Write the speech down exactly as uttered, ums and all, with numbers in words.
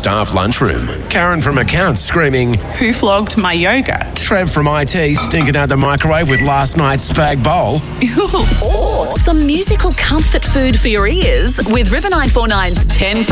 staff lunchroom. Karen from accounts screaming, "Who flogged my yogurt?" Trev from I T stinking out the microwave with last night's spag bowl. Or some musical comfort food for your ears with River nine four nine's ten from